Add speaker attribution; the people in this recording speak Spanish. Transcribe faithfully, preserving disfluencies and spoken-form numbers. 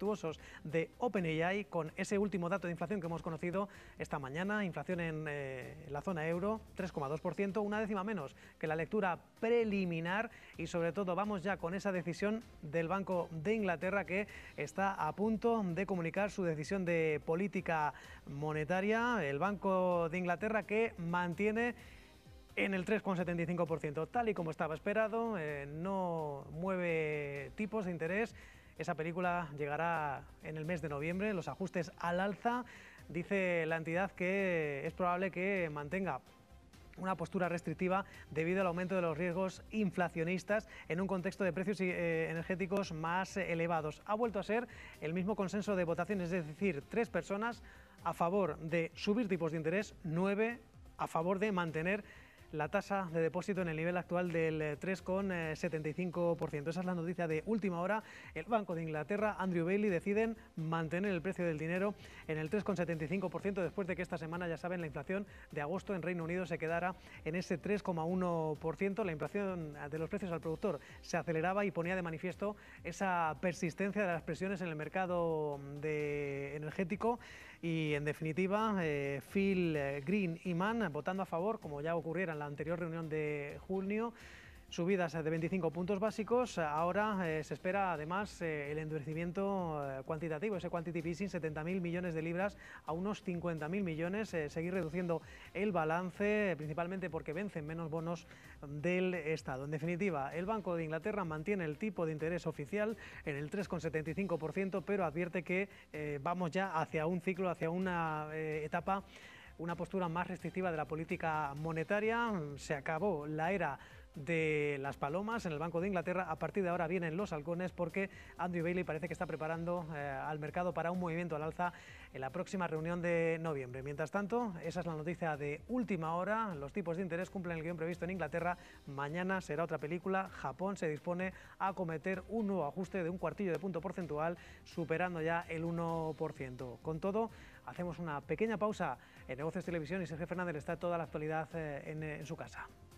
Speaker 1: majestuosos de OpenAI con ese último dato de inflación que hemos conocido esta mañana, inflación en eh, la zona euro, tres coma dos por ciento, una décima menos que la lectura preliminar y sobre todo vamos ya con esa decisión del Banco de Inglaterra que está a punto de comunicar su decisión de política monetaria. El Banco de Inglaterra que mantiene en el tres coma setenta y cinco por ciento, tal y como estaba esperado, eh, no mueve tipos de interés. Esa película llegará en el mes de noviembre, los ajustes al alza. Dice la entidad que es probable que mantenga una postura restrictiva debido al aumento de los riesgos inflacionistas en un contexto de precios eh, energéticos más eh, elevados. Ha vuelto a ser el mismo consenso de votaciones, es decir, tres personas a favor de subir tipos de interés, nueve a favor de mantener la tasa de depósito en el nivel actual del tres coma setenta y cinco por ciento. Esa es la noticia de última hora. El Banco de Inglaterra, Andrew Bailey, deciden mantener el precio del dinero en el tres coma setenta y cinco por ciento después de que esta semana, ya saben, la inflación de agosto en Reino Unido se quedara en ese tres coma uno por ciento. La inflación de los precios al productor se aceleraba y ponía de manifiesto esa persistencia de las presiones en el mercado de energético y, en definitiva, eh, Phil, Green y Mann votando a favor, como ya ocurriera en la anterior reunión de junio, subidas de veinticinco puntos básicos. Ahora eh, se espera además eh, el endurecimiento eh, cuantitativo, ese quantitative easing, setenta mil millones de libras a unos cincuenta mil millones, eh, seguir reduciendo el balance, eh, principalmente porque vencen menos bonos del Estado. En definitiva, el Banco de Inglaterra mantiene el tipo de interés oficial en el tres coma setenta y cinco por ciento, pero advierte que eh, vamos ya hacia un ciclo, hacia una eh, etapa, una postura más restrictiva de la política monetaria. Se acabó la era de las palomas en el Banco de Inglaterra. A partir de ahora vienen los halcones porque Andrew Bailey parece que está preparando eh, al mercado para un movimiento al alza en la próxima reunión de noviembre. Mientras tanto, esa es la noticia de última hora. Los tipos de interés cumplen el guión previsto en Inglaterra. Mañana será otra película. Japón se dispone a acometer un nuevo ajuste de un cuartillo de punto porcentual, superando ya el uno por ciento. Con todo, hacemos una pequeña pausa en Negocios Televisión y Sergio Fernández está toda la actualidad eh, en, en su casa.